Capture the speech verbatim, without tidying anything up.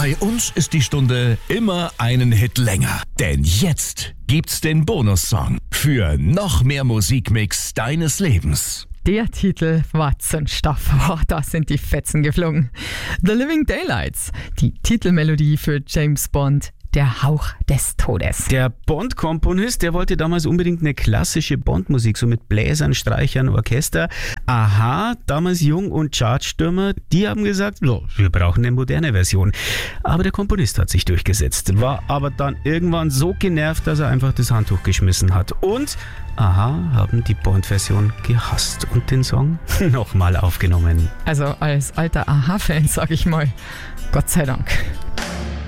Bei uns ist die Stunde immer einen Hit länger. Denn jetzt gibt's den Bonussong für noch mehr Musikmix deines Lebens. Der Titel war Zündstoff. Oh, da sind die Fetzen geflogen. The Living Daylights, die Titelmelodie für James Bond. Der Hauch des Todes. Der Bond-Komponist, der wollte damals unbedingt eine klassische Bond-Musik, so mit Bläsern, Streichern, Orchester. Aha, damals Jung und Chartstürmer, die haben gesagt, oh, wir brauchen eine moderne Version. Aber der Komponist hat sich durchgesetzt, war aber dann irgendwann so genervt, dass er einfach das Handtuch geschmissen hat. Und Aha haben die Bond-Version gehasst und den Song nochmal aufgenommen. Also als alter Aha-Fan sag ich mal, Gott sei Dank.